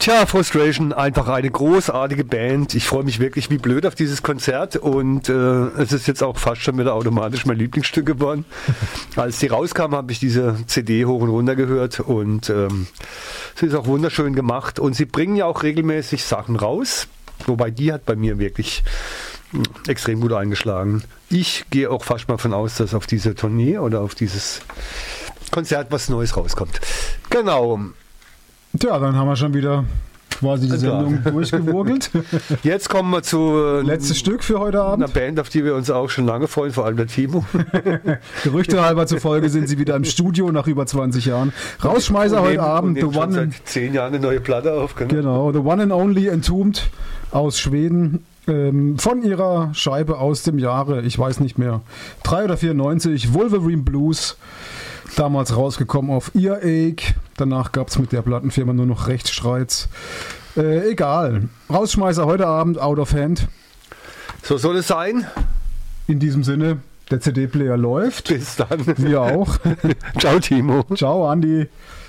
Tja, Frustration, einfach eine großartige Band. Ich freue mich wirklich wie blöd auf dieses Konzert und es ist jetzt auch fast schon wieder automatisch mein Lieblingsstück geworden. Als die rauskam, habe ich diese CD hoch und runter gehört und sie ist auch wunderschön gemacht und sie bringen ja auch regelmäßig Sachen raus, wobei die hat bei mir wirklich extrem gut eingeschlagen. Ich gehe auch fast mal davon aus, dass auf diese Tournee oder auf dieses Konzert was Neues rauskommt. Genau. Tja, dann haben wir schon wieder quasi die Sendung durchgewurgelt. Jetzt kommen wir zu letztes Stück für heute Abend. Einer Band, auf die wir uns auch schon lange freuen, vor allem der Timo. Gerüchte halber zufolge sind sie wieder im Studio nach über 20 Jahren. Rausschmeißer heute Abend. Und schon seit 10 Jahren eine neue Platte auf. Genau, The One and Only Entombed aus Schweden. Von ihrer Scheibe aus dem Jahre, ich weiß nicht mehr, 3 oder 94, Wolverine Blues. Damals rausgekommen auf Earache. Danach gab es mit der Plattenfirma nur noch Rechtsstreits. Egal. Rausschmeißer heute Abend, out of hand. So soll es sein. In diesem Sinne, der CD-Player läuft. Bis dann. Wir auch. Ciao, Timo. Ciao, Andi.